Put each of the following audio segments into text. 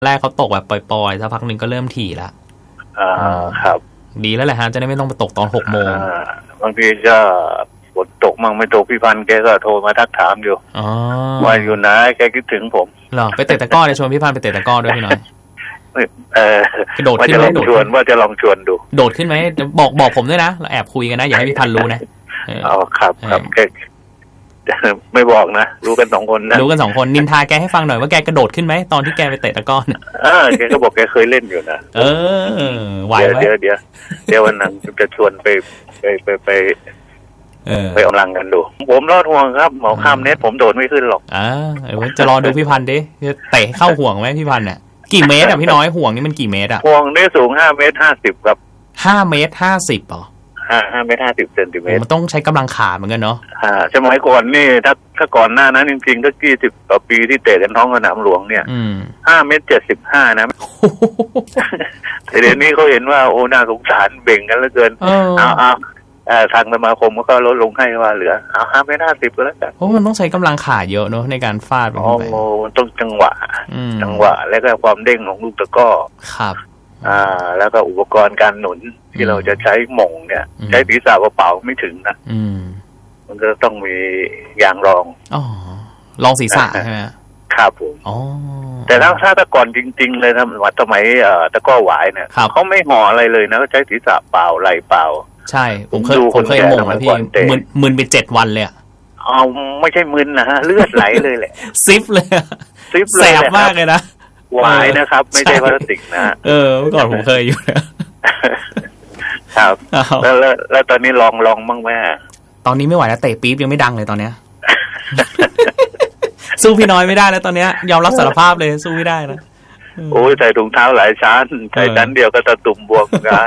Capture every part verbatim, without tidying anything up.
แรกเขาตกแบบปล่อยๆสักพักหนึ่งก็เริ่มถี่ละอ่าครับดีแล้วแหละฮะจะได้ไม่ต้องไปตกตอนหกโมงบางทีก็ฝนตกมั่งไม่ตกพี่พันธ์แกก็โทรมาทักถามอยู่ว่าอยู่ไหนแกคิดถึงผมเหรอไปเตะตะก้อเลยชวนพี่พันธ์ไปเตะตะก้อด้วยพี่น้อยเออกระโดดขึ้นไหมชวนว่าจะลองชวนดูโดดขึ้นไหมบอกบอกผมด้วยนะเราแอบคุยกันนะอย่าให้พี่พันธ์รู้นะอ๋อครับครับแกไม่บอกนะรู้กันสองคนนะรู้กันสองคนนินทาแกให้ฟังหน่อยว่าแกกระโดดขึ้นไหมตอนที่แกไปเตะตะก้อเนี่ยเออแกก็บอกแกเคยเล่นอยู่นะเออไหวไหมเดี๋ยวเดี๋ยวเดี๋ยววันนั้นจะชวนไปไปไปไปไปออกกำลังกันดูผมรอดห่วงครับหมอข้ามเน็ตผมโดดไม่ขึ้นหรอกอ่าจะรอดูพี่พันธ์ดิจะเตะเข้าห่วงไหมพี่พันธ์เนี่ยกี่เมตรอ่ะพี่น้อยห่วงนี่มันกี่เมตรอ่ะห่วงนี่สูงห้าเมตรห้าสิบครับห้าเมตรห้าสิบเหรอห้าห้าเมตรห้าสิบเซนติเมตรมันต้องใช้กำลังขาเหมือนกันเนาะอ่าสมัยก่อนนี่ถ้าถ้าก่อนหน้านั้นจริงๆก็ยี่สิบกว่าปีที่เตะกันท้องสนามหลวงเนี่ยห้าเมตรเจ็ดสิบห้านะแต่เดี๋ยวนี้เขาเห็นว่าโอ้น่าสงสารเบ่งกันเหลือเกินเอาเอาทางสมาคมก็ลดลงให้ว่าเหลือเอาห้าเมตรห้าสิบก็แล้วกันเพราะมันต้องใช้กำลังขาเยอะเนาะในการฟาดไปโอ้ต้องจังหวะจังหวะแล้วก็ความเด้งของลูกตะก้อครับอ่าแล้วก็อุปกรณ์การหนุนที่เราจะใช้หม่งเนี่ยใช้ศีรษะเปล่าไม่ถึงนะมันก็ต้องมียางรองอ๋อรองศีรษะใช่ไหมครับผมอ๋อแต่ถ้าถ้าตะก่อนจริงๆเลยนะสมัยเอ่อตะก้อหวายเนี่ยเขาไม่ห่ออะไรเลยนะก็ใช้ศีรษะเปล่าไหล่เปล่าใช่ผมเคยผมเคยหม่งมาพี่มึนมึนไปเจ็ดวันเลยอ๋อไม่ใช่มึนนะฮะเลือดไหลเลยแหละซิฟเลยซิฟเลยแสบมากเลยนะหวายนะครับไม่ใช่พลาสติกนะเออเมื่อก่อนผมเคยอยู่ครับแล้วแล้วตอนนี้ลองลองบ้างไหมตอนนี้ไม่ไหวแล้วเตะปี๊บยังไม่ดังเลยตอนเนี้ยสู้พี่น้อยไม่ได้แล้วตอนเนี้ยยอมรับสารภาพเลยสู้ไม่ได้นะโอ้ยใส่ถุงเท้าหลายชั้นใส่ชั้นเดียวก็ตะตุ่มบวมกัน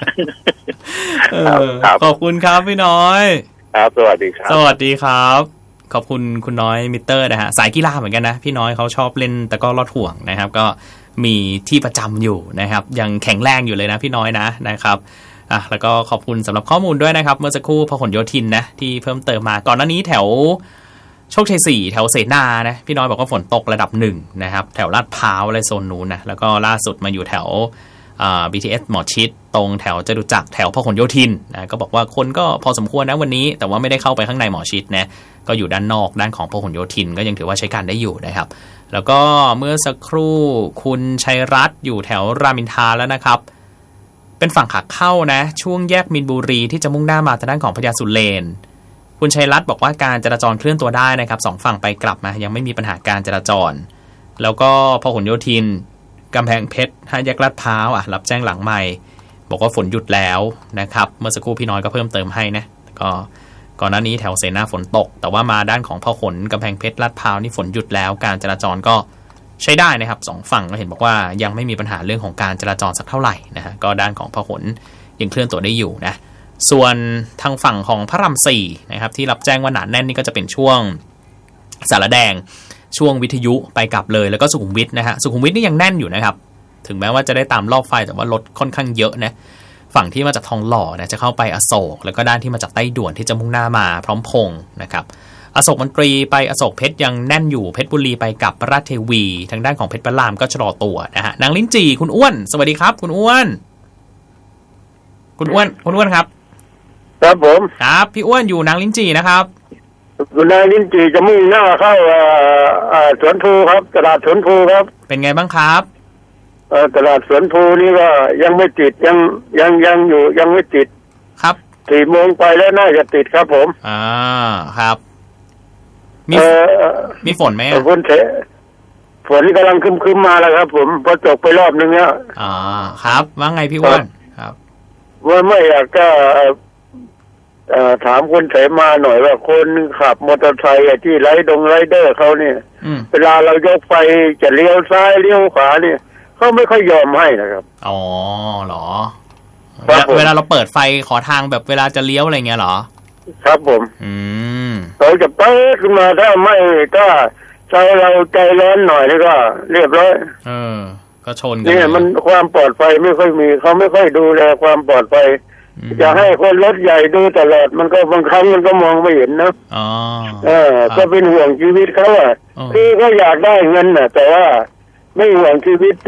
ขอบคุณครับพี่น้อยครับสวัสดีครับสวัสดีครับขอบคุณคุณน้อยมิเตอร์นะฮะสายกีฬาเหมือนกันนะพี่น้อยเขาชอบเล่นตะก้อลอดห่วงนะครับก็มีที่ประจำอยู่นะครับยังแข็งแรงอยู่เลยนะพี่น้อยนะนะครับอ่ะแล้วก็ขอบคุณสำหรับข้อมูลด้วยนะครับเมื่อสักครู่พหลโยธินนะที่เพิ่มเติมมาก่อนหน้านี้แถวโชคชัยสี่แถวเสนานะพี่น้อยบอกว่าฝนตกระดับหนึ่งนะครับแถวลาดพร้าวอะไรโซนนู้นนะแล้วก็ล่าสุดมาอยู่แถวอ่า บี ที เอส หมอชิดตรงแถวจตุจักรแถวพหลโยธินนะก็บอกว่าคนก็พอสมควรนะวันนี้แต่ว่าไม่ได้เข้าไปข้างในหมอชิดนะก็อยู่ด้านนอกด้านของพหลโยธินก็ยังถือว่าใช้การได้อยู่นะครับแล้วก็เมื่อสักครู่คุณชัยรัตน์อยู่แถวรามอินทราแล้วนะครับเป็นฝั่งขาเข้านะช่วงแยกมีนบุรีที่จะมุ่งหน้ามาทางด้านของพญาสุเรนคุณชัยรัตน์บอกว่าการจราจรเคลื่อนตัวได้นะครับสองฝั่งไปกลับมายังไม่มีปัญหาการจราจรแล้วก็พหลโยธินกำแพงเพชรห้าแยกลาดพร้าวอ่ะรับแจ้งหลังใหม่บอกว่าฝนหยุดแล้วนะครับเมื่อสักครู่พี่น้อยก็เพิ่มเติมให้นะก็ก่อนหน้านี้แถวเสนาฝนตกแต่ว่ามาด้านของพหลกำแพงเพชรลาดพร้าวนี่ฝนหยุดแล้วการจราจรก็ใช้ได้นะครับสองฝั่งก็เห็นบอกว่ายังไม่มีปัญหาเรื่องของการจราจรสักเท่าไหร่นะฮะก็ด้านของพหลยังเคลื่อนตัวได้อยู่นะส่วนทางฝั่งของพระรามสี่นะครับที่รับแจ้งว่าหนาแน่นนี่ก็จะเป็นช่วงสารแดงช่วงวิทยุไปกลับเลยแล้วก็สุขุมวิทนะฮะสุขุมวิทนี่ยังแน่นอยู่นะครับถึงแม้ว่าจะได้ตามรอบไฟแต่ว่ารถค่อนข้างเยอะนะฝั่งที่มาจากทองหล่อนะจะเข้าไปอโศกแล้วก็ด้านที่มาจากใต้ด่วนที่จะมุ่งหน้ามาพร้อมพงษ์นะครับอโศกมนตรีไปอโศกเพชรยังแน่นอยู่เพชรบุรีไปกับราชเทวีทางด้านของเพชรพระรามก็ชะลอตัวนะฮะนางลิ้นจี่คุณอ้วนสวัสดีครับคุณอ้วนคุณอ้วนคุณอ้วนครับครับผมครับพี่อ้วนอยู่นางลิ้นจี่นะครับอยู่นางลิ้นจี่จะมุ่งหน้าเข้าสวนภูครับตลาดสวนภูครับเป็นไงบ้างครับตลาดสวนภูนี่ก็ยังไม่ติดยังยังยังอยู่ยังไม่ติดครับสี่โมงไปแล้วน่าจะติดครับผมอ่าครับมีมีฝนไหมฝนเทฝนกำลังคึมๆมาแล้วครับผมพอจบไปรอบนึงแล้วอ๋อครับว่าไงพี่อ้วนครับว่าไม่อยากก็ถามคนเสมาหน่อยว่าคนขับมอเตอร์ไซค์ที่ไรดงไรเดอร์เขาเนี่ยเวลาเรายกไฟจะเลี้ยวซ้ายเลี้ยวขวาเนี่ยเขาไม่ค่อยยอมให้นะครับอ๋อเหรอเวลาเราเปิดไฟขอทางแบบเวลาจะเลี้ยวอะไรเงี้ยเหรอครับผมอืมเราจะเปิดขึ้นมาถ้าไม่ก็ใจเราใจร้อนหน่อยนี่ก็เรียบร้อยเออก็ชนกันเนี่ยมันความปลอดภัยไม่ค่อยมีเขาไม่ค่อยดูแลความปลอดภัยจะให้คนรถใหญ่ดูตลอดมันก็บางครั้งมันก็มองไม่เห็นนะอ๋อเออก็เป็นห่วงชีวิตเขาอ่ะคือเขาอยากได้เงินน่ะแต่ว่าไม่ห่วงชีวิต